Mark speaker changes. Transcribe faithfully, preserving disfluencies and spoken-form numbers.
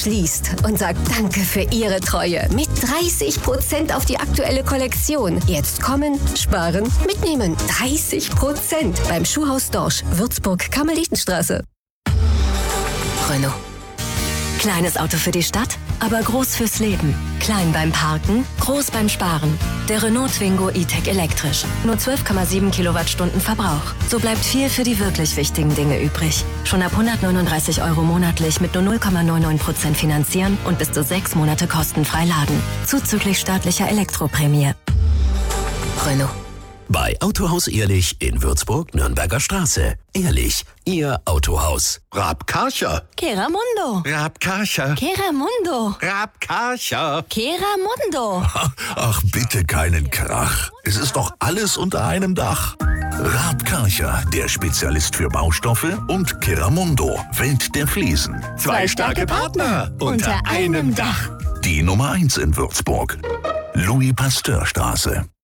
Speaker 1: schließt und sagt Danke für Ihre Treue. Mit dreißig Prozent auf die aktuelle Kollektion. Jetzt kommen, sparen, mitnehmen. dreißig Prozent beim Schuhhaus Dorsch, Würzburg, Karmelitenstraße. Renault. Kleines Auto für die Stadt, aber groß fürs Leben. Klein beim Parken, groß beim Sparen. Der Renault Twingo E-Tech elektrisch. Nur zwölf Komma sieben Kilowattstunden Verbrauch. So bleibt viel für die wirklich wichtigen Dinge übrig. Schon ab hundertneununddreißig Euro monatlich mit nur null Komma neunundneunzig Prozent finanzieren und bis zu sechs Monate kostenfrei laden. Zuzüglich staatlicher Elektroprämie. Renault.
Speaker 2: Bei Autohaus Ehrlich in Würzburg, Nürnberger Straße. Ehrlich, Ihr Autohaus.
Speaker 3: Raab Karcher.
Speaker 1: Keramundo.
Speaker 3: Raab Karcher.
Speaker 1: Keramundo.
Speaker 3: Raab Karcher.
Speaker 1: Keramundo.
Speaker 3: Ach, bitte keinen Krach. Es ist doch alles unter einem Dach. Raab Karcher, der Spezialist für Baustoffe, und Keramundo, Welt der Fliesen.
Speaker 1: Zwei starke Partner unter einem Dach.
Speaker 3: Die Nummer eins in Würzburg. Louis-Pasteur-Straße.